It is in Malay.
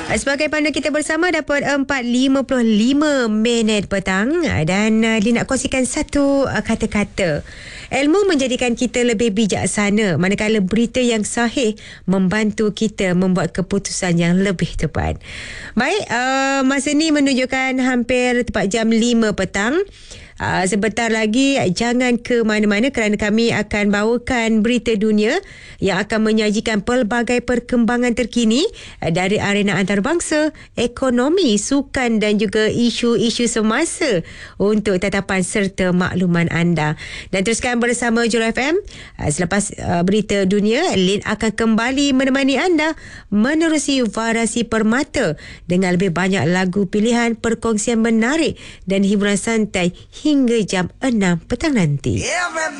Sebagai pandu kita bersama dapat 4.55 minit petang dan Lin nak kongsikan satu kata-kata. Ilmu menjadikan kita lebih bijaksana, manakala berita yang sahih membantu kita membuat keputusan yang lebih tepat. Baik, masa ni menunjukkan hampir tepat jam 5 petang. Sebentar lagi jangan ke mana-mana kerana kami akan bawakan berita dunia yang akan menyajikan pelbagai perkembangan terkini dari arena antarabangsa, ekonomi, sukan dan juga isu-isu semasa untuk tatapan serta makluman anda. Dan teruskan bersama Joy FM. Selepas berita dunia, Lin akan kembali menemani anda menerusi Varasi Permata dengan lebih banyak lagu pilihan, perkongsian menarik dan hiburan santai hingga jam 6 petang nanti.